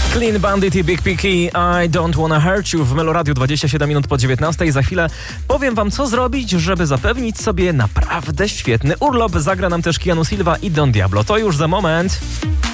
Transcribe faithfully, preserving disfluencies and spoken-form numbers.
Clean Bandit i Big Picky, I Don't Wanna Hurt You w Meloradiu dwadzieścia siedem minut po dziewiętnastej. Za chwilę powiem wam, co zrobić, żeby zapewnić sobie naprawdę świetny urlop. Zagra nam też Keanu Silva i Don Diablo. To już za moment.